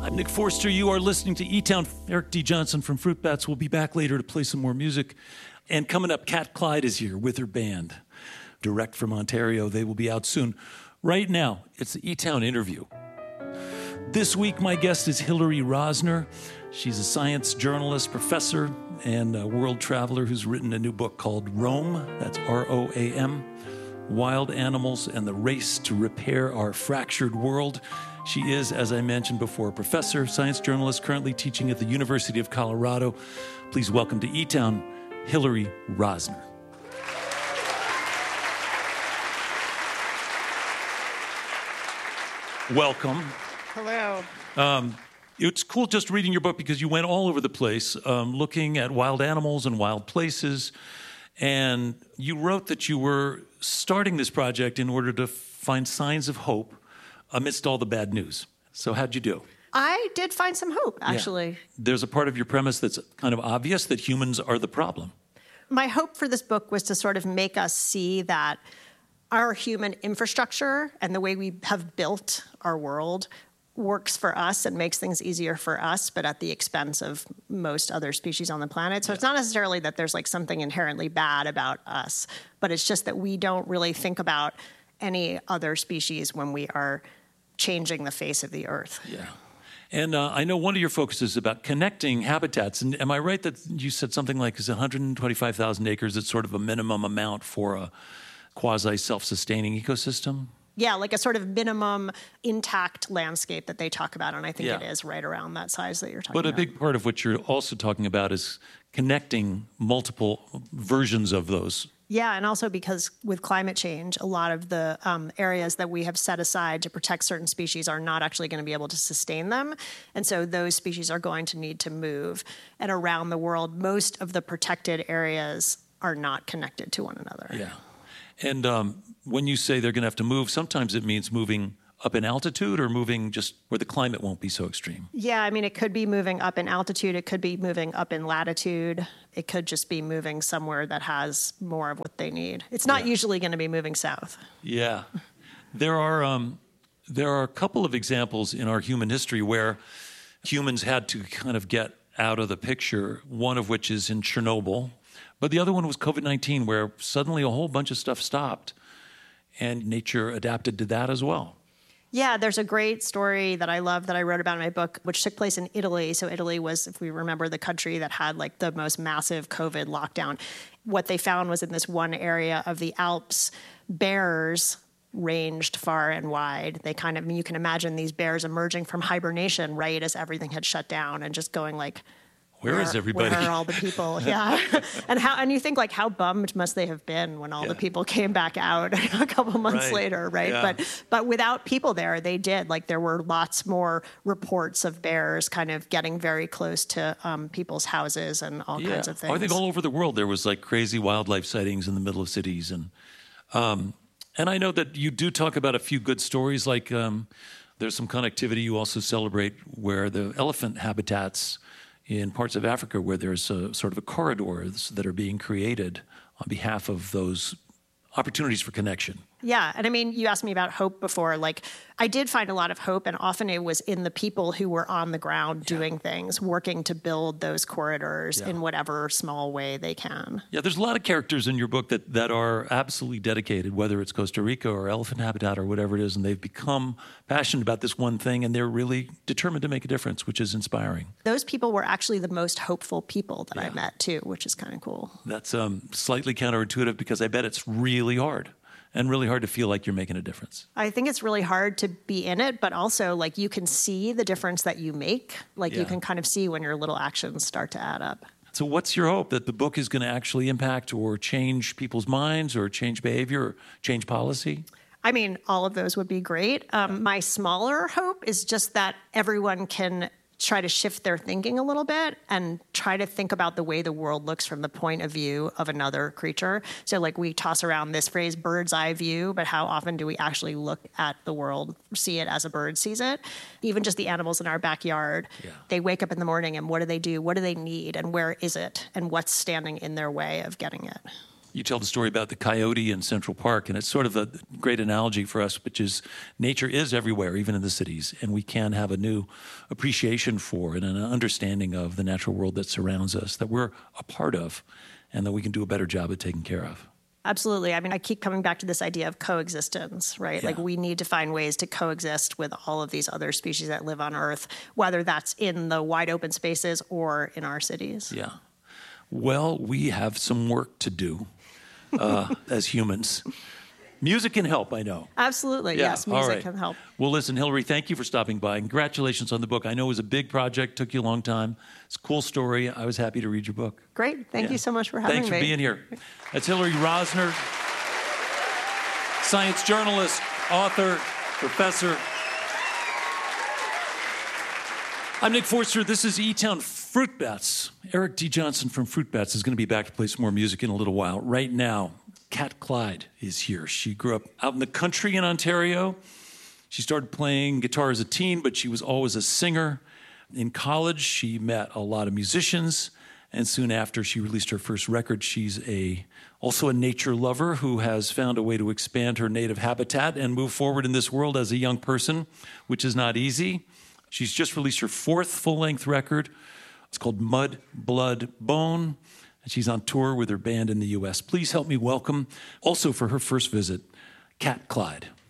I'm Nick Forster. You are listening to E-Town. Eric D. Johnson from Fruit Bats will be back later to play some more music. And coming up, Cat Clyde is here with her band. Direct from Ontario. They will be out soon. Right now, it's the E-Town interview. This week, my guest is Hillary Rosner. She's a science journalist, professor, and a world traveler who's written a new book called Roam. That's R-O-A-M. Wild Animals and the Race to Repair Our Fractured World. She is, as I mentioned before, a professor, science journalist, currently teaching at the University of Colorado. Please welcome to E-Town, Hillary Rosner. Welcome. Hello. It's cool just reading your book because you went all over the place looking at wild animals and wild places. And you wrote that you were starting this project in order to find signs of hope amidst all the bad news. So how'd you do? I did find some hope, actually. Yeah. There's a part of your premise that's kind of obvious, that humans are the problem. My hope for this book was to sort of make us see that our human infrastructure and the way we have built our world works for us and makes things easier for us, but at the expense of most other species on the planet. So It's not necessarily that there's like something inherently bad about us, but it's just that we don't really think about any other species when we are changing the face of the earth. Yeah. And I know one of your focuses is about connecting habitats. And am I right that you said something like is 125,000 acres, it's sort of a minimum amount for a quasi-self-sustaining ecosystem? Yeah, like a sort of minimum intact landscape that they talk about. And I think Yeah. it is right around that size that you're talking about. But a big part of what you're also talking about is connecting multiple versions of those. Yeah, and also because with climate change, a lot of the areas that we have set aside to protect certain species are not actually going to be able to sustain them. And so those species are going to need to move. And around the world, most of the protected areas are not connected to one another. Yeah. And when you say they're going to have to move, sometimes it means moving up in altitude or moving just where the climate won't be so extreme. Yeah, I mean, it could be moving up in altitude. It could be moving up in latitude. It could just be moving somewhere that has more of what they need. It's not usually going to be moving south. Yeah. There are a couple of examples in our human history where humans had to kind of get out of the picture, one of which is in Chernobyl. But the other one was COVID-19, where suddenly a whole bunch of stuff stopped, and nature adapted to that as well. Yeah, there's a great story that I love that I wrote about in my book, which took place in Italy. So Italy was, if we remember, the country that had like the most massive COVID lockdown. What they found was in this one area of the Alps, bears ranged far and wide. They kind of, I mean, you can imagine these bears emerging from hibernation right as everything had shut down and just going like, Where is everybody? Where are all the people? Yeah. And you think like how bummed must they have been when all the people came back out a couple months later, right? Yeah. But without people there, they did. Like there were lots more reports of bears kind of getting very close to people's houses and all kinds of things. I think all over the world there was like crazy wildlife sightings in the middle of cities. And I know that you do talk about a few good stories, like there's some connectivity you also celebrate where the elephant habitats in parts of Africa where there's a sort of a corridors that are being created on behalf of those opportunities for connection. Yeah. And I mean, you asked me about hope before. Like, I did find a lot of hope, and often it was in the people who were on the ground doing things, working to build those corridors in whatever small way they can. Yeah, there's a lot of characters in your book that are absolutely dedicated, whether it's Costa Rica or elephant habitat or whatever it is, and they've become passionate about this one thing, and they're really determined to make a difference, which is inspiring. Those people were actually the most hopeful people that I met, too, which is kind of cool. That's slightly counterintuitive because I bet it's really hard. And really hard to feel like you're making a difference. I think it's really hard to be in it, but also like you can see the difference that you make. Like you can kind of see when your little actions start to add up. So what's your hope? That the book is going to actually impact or change people's minds or change behavior or change policy? I mean, all of those would be great. My smaller hope is just that everyone can try to shift their thinking a little bit and try to think about the way the world looks from the point of view of another creature. So like we toss around this phrase bird's eye view, but how often do we actually look at the world, see it as a bird sees it? Even just the animals in our backyard, they wake up in the morning and what do they do? What do they need? And where is it? And what's standing in their way of getting it? You tell the story about the coyote in Central Park, and it's sort of a great analogy for us, which is nature is everywhere, even in the cities, and we can have a new appreciation for and an understanding of the natural world that surrounds us, that we're a part of, and that we can do a better job at taking care of. Absolutely. I mean, I keep coming back to this idea of coexistence, right? Yeah. Like we need to find ways to coexist with all of these other species that live on Earth, whether that's in the wide open spaces or in our cities. Yeah. Well, we have some work to do as humans. Music can help, I know. Absolutely. Yeah, Yes, music all right. can help. Well, listen, Hillary, thank you for stopping by. Congratulations on the book. I know it was a big project, took you a long time. It's a cool story. I was happy to read your book. Great. Thank Yeah. you so much for having me. Thanks for being here. That's Hillary Rosner, science journalist, author, professor. I'm Nick Forster. This is E-Town Fruit Bats. Eric D. Johnson from Fruit Bats is going to be back to play some more music in a little while. Right now, Kat Clyde is here. She grew up out in the country in Ontario. She started playing guitar as a teen, but she was always a singer. In college, she met a lot of musicians, and soon after she released her first record, she's also a nature lover who has found a way to expand her native habitat and move forward in this world as a young person, which is not easy. She's just released her fourth full-length record. It's called Mud, Blood, Bone, and she's on tour with her band in the U.S. Please help me welcome, also for her first visit, Kat Clyde.